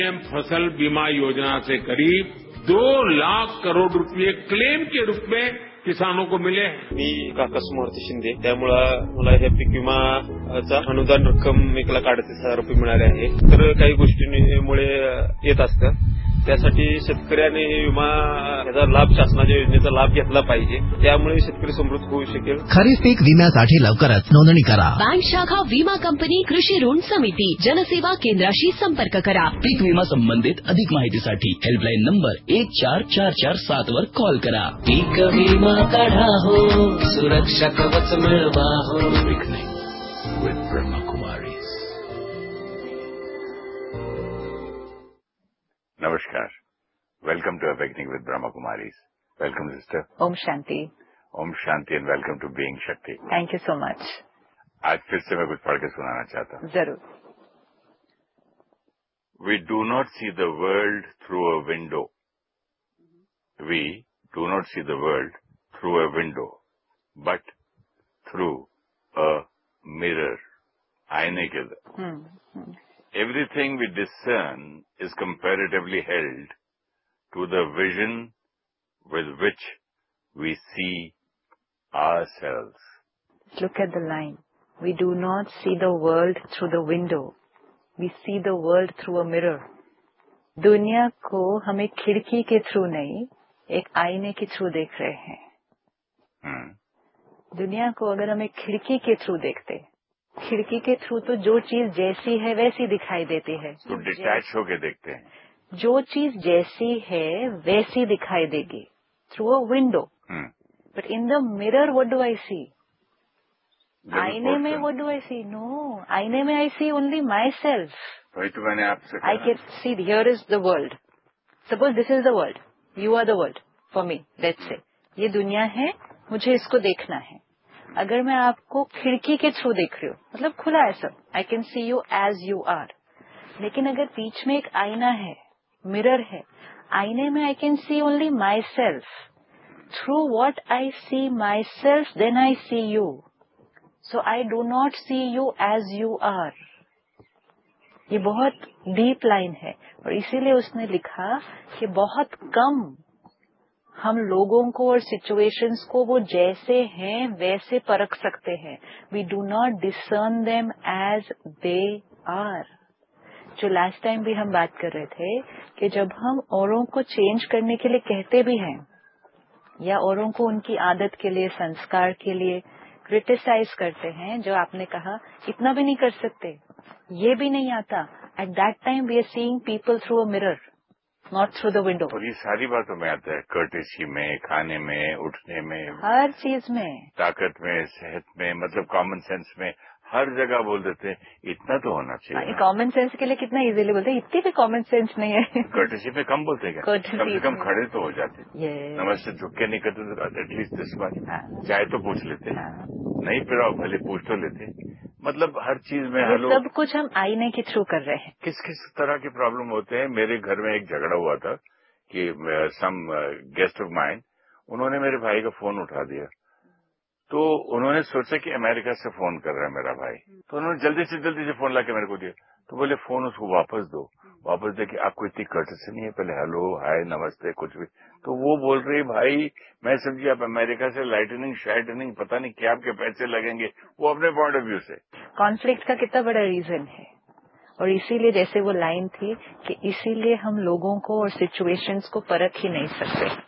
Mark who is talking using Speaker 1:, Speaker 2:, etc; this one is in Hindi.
Speaker 1: पीएम फसल बीमा योजना से करीब 2 लाख करोड़ रुपए क्लेम के रूप में किसानों को मिले हैं।
Speaker 2: मी काका मूर्ती शिंदे, त्यामुळं मला हे पीक विमाचा अनुदान रक्कम 1,38,000 रुपये मिळाले आहे. तर काही गोष्टींमुळे येत असतं. त्यासाठी शेतकऱ्यांनी विमा याचा लाभ, शासनाच्या योजनेचा लाभ घेतला पाहिजे. त्यामुळे शेतकरी समृद्ध होऊ शकेल.
Speaker 3: खरीप पीक विम्यासाठी लवकरच नोंदणी करा.
Speaker 4: बँक शाखा विमा कंपनी कृषी ऋण समिती जनसेवा केंद्राशी संपर्क करा.
Speaker 5: पीक विमा संबंधित अधिक माहितीसाठी हेल्पलाईन नंबर 14447 वर कॉल करा.
Speaker 6: पीक विमा काढा हो, सुरक्षा कवच मिळवा हो.
Speaker 5: with Brahma Kumaris.
Speaker 7: Namaskar. Welcome to Awakening with Brahma Kumaris. Welcome, sister.
Speaker 8: Om Shanti.
Speaker 7: Om Shanti and welcome to Being Shakti.
Speaker 8: Thank you so much.
Speaker 7: आज फिर से मैं कुछ पढ़ के सुनाना चाहता हूँ.
Speaker 8: जरूर.
Speaker 7: We do not see the world through a window. We do not see the world through a window, but through a mirror. आईने के अंदर. Everything we discern is comparatively held to the vision with which we see ourselves.
Speaker 8: Look at the line. We do not see the world through the window. We see the world through a mirror. दुनिया को हम एक खिड़की के थ्रू नहीं, एक आईने के थ्रू देख रहे हैं. दुनिया को अगर हम एक खिड़की के थ्रू देखते, खिड़की के थ्रू तो जो चीज जैसी है वैसी दिखाई देती है.
Speaker 7: तो डिटैच होके देखते हैं.
Speaker 8: जो चीज जैसी है वैसी दिखाई देगी through a window. But in the mirror what do I सी? आईने में what do I C? No, आईने में आई सी ओनली माई सेल्फ.
Speaker 7: वही तो मैंने आपसे
Speaker 8: I can see here is the world. Suppose this is the world, you are the world for me. Let's say ये दुनिया है, मुझे इसको देखना है. अगर मैं आपको खिड़की के थ्रू देख रही हूँ, मतलब खुला है सब, I can see you as you are. लेकिन अगर बीच में एक आईना है, मिरर है, आईने में I can see only my self. Through what I C my self then I C you. So I do not C you as you are. ये बहुत डीप लाइन है और इसीलिए उसने लिखा कि बहुत कम हम लोगों को और सिचुएशंस को वो जैसे हैं वैसे परख सकते हैं. We do not discern them as they are. जो लास्ट टाइम भी हम बात कर रहे थे कि जब हम औरों को चेंज करने के लिए कहते भी हैं या औरों को उनकी आदत के लिए, संस्कार के लिए क्रिटिसाइज करते हैं, जो आपने कहा इतना भी नहीं कर सकते, ये भी नहीं आता, at that time we are seeing people through a mirror, not through the window.
Speaker 7: और ये सारी बातों में आता है, कर्टेसी में, खाने में, उठने में,
Speaker 8: हर चीज में,
Speaker 7: ताकत में, सेहत में, मतलब कॉमन सेंस में, हर जगह बोल देते हैं इतना तो होना चाहिए.
Speaker 8: कॉमन सेंस के लिए कितना इजीली बोलते हैं, इतनी भी कॉमन सेंस नहीं है.
Speaker 7: कर्टेसी में कम बोलते हैं, कम से कम खड़े तो हो जाते. नमस्ते झुक के नहीं करते तो एटलीस्ट दिस बात चाहे तो पूछ लेते. नहीं फिर भले पूछ तो लेते. मतलब हर चीज में हेलो,
Speaker 8: सब कुछ हम आईने के थ्रू कर रहे हैं.
Speaker 7: किस किस तरह के प्रॉब्लम होते हैं. मेरे घर में एक झगड़ा हुआ था कि सम गेस्ट ऑफ माइन, उन्होंने मेरे भाई का फोन उठा दिया. तो उन्होंने सोचा कि अमेरिका से फोन कर रहा है मेरा भाई, तो उन्होंने जल्दी से फोन लाके मेरे को दिया. तो बोले फोन उसको वापस दो. वापस दे कि आपको इतनी कर्टसी नहीं है, पहले हेलो हाय नमस्ते कुछ भी. तो वो बोल रही भाई मैं समझी आप अमेरिका से लाइटनिंग शाइटनिंग पता नहीं क्या आपके पैसे लगेंगे. वो अपने पॉइंट ऑफ व्यू से.
Speaker 8: कॉन्फ्लिक्ट का कितना बड़ा रीजन है. और इसीलिए जैसे वो लाइन थी कि इसीलिए हम लोगों को और सिचुएशंस को परख ही नहीं सकते.